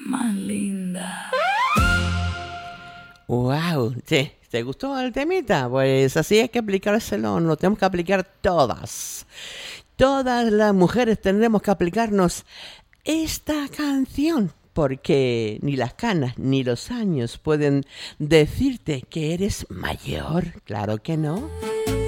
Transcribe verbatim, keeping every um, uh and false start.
más linda. ¡Wow! ¿Te, ¿Te gustó el temita? Pues así hay que aplicárselo, lo tenemos que aplicar todas. Todas las mujeres tendremos que aplicarnos esta canción, porque ni las canas ni los años pueden decirte que eres mayor, claro que no.